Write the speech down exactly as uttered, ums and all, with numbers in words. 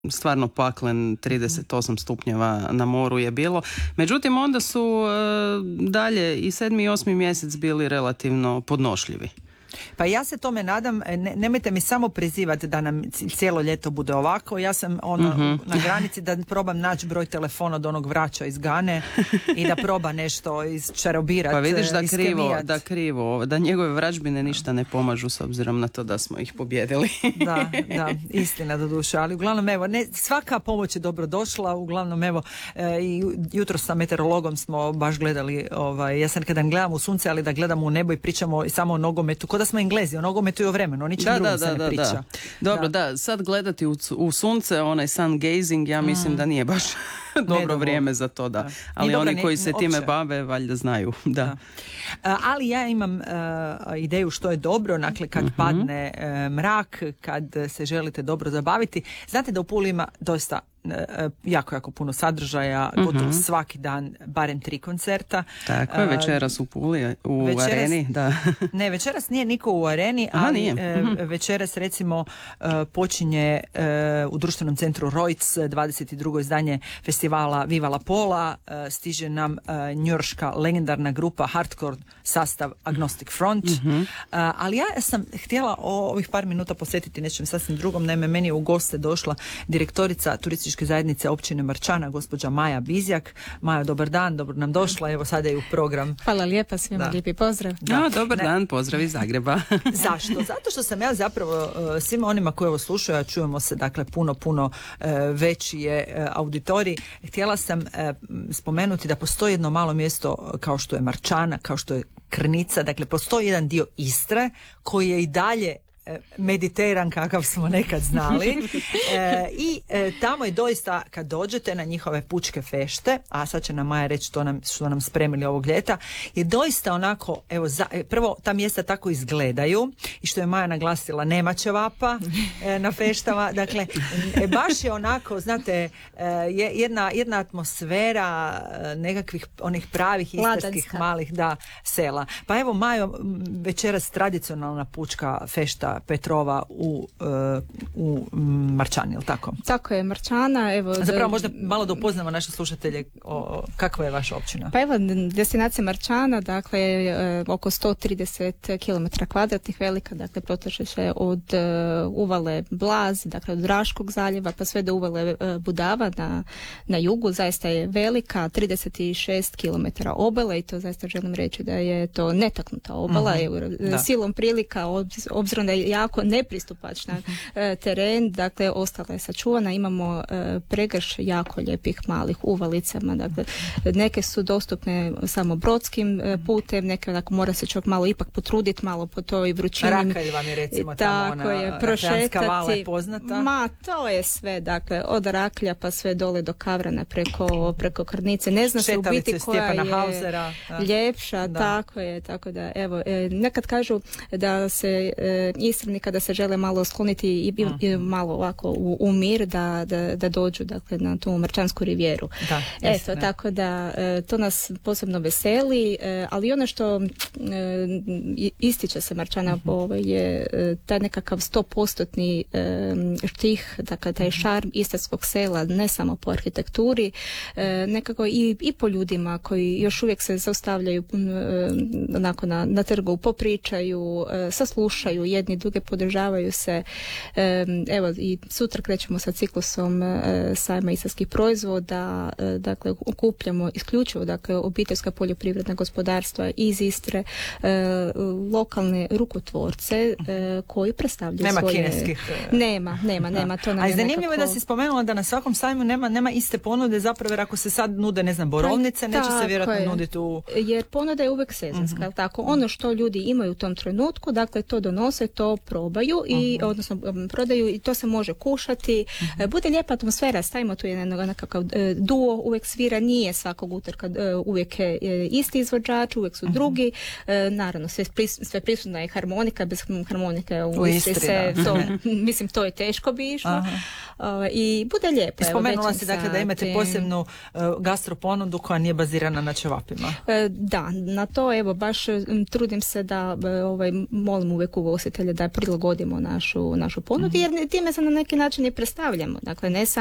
stvarno paklen, trideset osam stupnjeva na moru je bilo. Međutim, onda su dalje i sedmi i osmi mjesec bili relativno podnošljivi. Pa ja se tome nadam, ne, nemojte mi samo prizivati da nam cijelo ljeto bude ovako, ja sam ono mm-hmm. na granici da probam naći broj telefona od onog vraća iz Gane i da proba nešto isčarobirati. Pa vidiš da krivo, da krivo, da njegove vražbine ništa ne pomažu s obzirom na to da smo ih pobjedili. Da, da, istina do duše, ali uglavnom evo, ne, svaka pomoć je dobro došla, uglavnom evo, e, i jutro sa meteorologom smo baš gledali, ovaj, ja sam kada gledam u sunce, ali da gledamo u nebo i pričamo samo o nogometu, kod da smo Englezi, o nogometu i o vremenu, o ničem drugom se ne da, priča. Da. Dobro, da. da, sad gledati u, u sunce, onaj sun gazing, ja mislim mm. da nije baš dobro vrijeme za to, da. da. Ali oni koji se time opće. bave, valjda znaju. Da. Da. Uh, ali ja imam uh, ideju što je dobro, dakle kad mm-hmm. padne uh, mrak, kad se želite dobro zabaviti. Znate da u Puli ima dosta jako, jako puno sadržaja, mm-hmm. gotovo svaki dan, barem tri koncerta. Tako je, večeras u Puli, u večeras, areni, da. Ne, večeras nije niko u areni, Aha, ali nije. Mm-hmm. večeras recimo počinje u društvenom centru Rojc dvadeset drugo izdanje festivala Viva la Pola, stiže nam njujorška legendarna grupa hardcore sastav Agnostic Front, mm-hmm. ali ja sam htjela o ovih par minuta posvetiti nečem sasvim drugom. Naime, meni je u goste došla direktorica turističke zajednice općine Marčana, gospođa Maja Bizjak. Maja, dobar dan, dobro nam došla, evo sada je u program. Hvala lijepa, svima lijepi pozdrav. Da. No, dobar ne. dan, pozdrav iz Zagreba. Zašto? Zato što sam ja zapravo uh, svima onima koji ovo slušaju, a čujemo se, dakle, puno, puno uh, veći je uh, auditorij. Htjela sam uh, spomenuti da postoji jedno malo mjesto kao što je Marčana, kao što je Krnica, dakle, postoji jedan dio Istre koji je i dalje Mediteran kakav smo nekad znali e, i e, tamo je doista kad dođete na njihove pučke fešte, a sad će nam Maja reći što nam, što nam spremili ovog ljeta, je doista onako, evo za, prvo ta mjesta tako izgledaju i što je Maja naglasila, nema ćevapa e, na feštama, dakle e, baš je onako, znate, e, jedna, jedna atmosfera nekakvih onih pravih istarskih malih da, sela. Pa evo Majo, večeras tradicionalna pučka fešta Petrova u, uh, u Marčani, ili tako? Tako je, Marčana. Evo, zapravo možda malo da upoznamo naše slušatelje o, o kakva je vaša općina. Pa evo, destinacija Marčana, dakle, uh, oko sto trideset kilometara kvadratnih velika, dakle, proteže se od uh, uvale Blaz, dakle, od Draškog zaljeva, pa sve do uvale uh, Budava na, na jugu, zaista je velika, trideset šest kilometara obale i to zaista želim reći da je to netaknuta obala, uh-huh. silom prilika, obzirom da je jako nepristupačna uh-huh. teren, dakle ostala je sačuvana, imamo uh, pregrš jako lijepih malih uvalicama, dakle neke su dostupne samo brodskim uh, putem, neke onako mora se čovjek malo ipak potruditi, malo po toj vrućini. Rakalj vam je recimo tamo ona je, prošetati, vala je poznata. Ma, to je sve, dakle od Raklja pa sve dole do Kavrana preko, preko Krnice, ne zna se u biti koja je Hausera, ljepša, da. tako je, tako da evo, e, nekad kažu da se e, Istrani kada se žele malo skloniti i, i, i malo ovako u, u mir da, da, da dođu dakle na tu Marčansku rivijeru. Da, Eto, ne. tako da e, to nas posebno veseli, e, ali ono što e, ističe se Marčana uh-huh. ovo je e, taj nekakav stopostotni e, štih, dakle taj šarm istarskog sela, ne samo po arhitekturi, e, nekako i, i po ljudima koji još uvijek se zaustavljaju e, onako na, na trgu, popričaju, e, saslušaju jedni druge, podržavaju se. E, evo i sutra krećemo sa ciklusom e, sajma istarskih proizvoda, e, dakle okupljamo isključivo dakle obiteljska poljoprivredna gospodarstva iz Istre, e, lokalne rukotvorce e, koji predstavljaju nema svoje... kineskih... Nema, nema, nema. To nam a je zanimljivo nekako... je da si spomenula da na svakom sajmu nema, nema iste ponude, zapravo jer ako se sad nude, ne znam, borovnice, neće se vjerojatno je. nuditi u... Jer ponuda je uvijek sezonska, uh-huh. tako? Ono što ljudi imaju u tom trenutku, dakle to donose, to probaju i uh-huh. odnosno prodaju i to se može kušati. Uh-huh. Bude lijepa atmosfera, stavimo tu jedan nekakav duo, uvijek svira, nije svakog utorka, uvijek je isti izvođač, uvijek su uh-huh. drugi. Naravno, sve, pris, sve prisutna je harmonika, bez harmonike u, u Istri se, to, mislim, to je teško bi išlo. Uh-huh. I bude lijepo. Spomenula si dakle da imate posebnu uh, gastroponudu koja nije bazirana na ćevapima. Uh, da, na to evo baš trudim se da ovaj, molim uvijek ugostitelje da prilagodimo našu, našu ponudu, jer time se na neki način i predstavljamo. Dakle, ne